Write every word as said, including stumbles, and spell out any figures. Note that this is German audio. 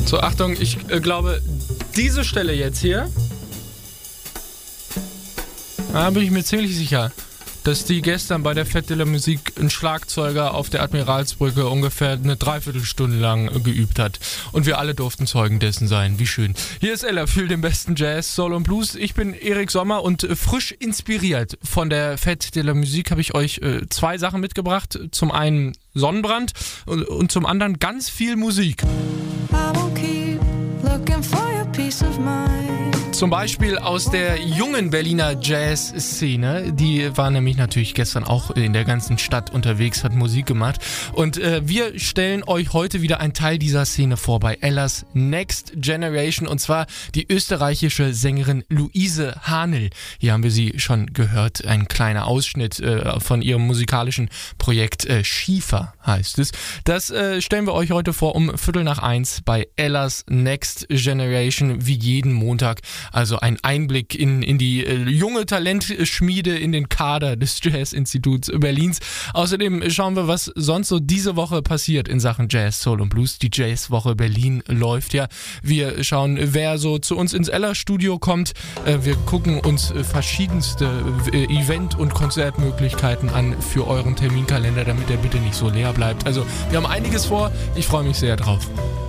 So, Achtung, ich äh, glaube, diese Stelle jetzt hier, da bin ich mir ziemlich sicher, dass die gestern bei der Fête de la Musique ein Schlagzeuger auf der Admiralsbrücke ungefähr eine Dreiviertelstunde lang geübt hat. Und wir alle durften Zeugen dessen sein. Wie schön. Hier ist Ella für den besten Jazz, Soul und Blues. Ich bin Erik Sommer und frisch inspiriert von der Fête de la Musique habe ich euch äh, zwei Sachen mitgebracht. Zum einen Sonnenbrand und, und zum anderen ganz viel Musik. I won't keep looking for your peace of mind. Zum Beispiel aus der jungen Berliner Jazz-Szene. Die war nämlich natürlich gestern auch in der ganzen Stadt unterwegs, hat Musik gemacht. Und äh, wir stellen euch heute wieder einen Teil dieser Szene vor bei Ellas Next Generation. Und zwar die österreichische Sängerin Luise Hahnel. Hier haben wir sie schon gehört. Ein kleiner Ausschnitt äh, von ihrem musikalischen Projekt äh, Schiefer heißt es. Das äh, stellen wir euch heute vor um Viertel nach eins bei Ellas Next Generation, wie jeden Montag. Also ein Einblick in, in die äh, junge Talentschmiede, in den Kader des Jazz-Instituts Berlins. Außerdem schauen wir, was sonst so diese Woche passiert in Sachen Jazz, Soul und Blues. Die Jazzwoche Berlin läuft ja. Wir schauen, wer so zu uns ins Ella-Studio kommt. Äh, wir gucken uns äh, verschiedenste äh, Event- und Konzertmöglichkeiten an für euren Terminkalender, damit der bitte nicht so leer bleibt. Also wir haben einiges vor. Ich freue mich sehr drauf.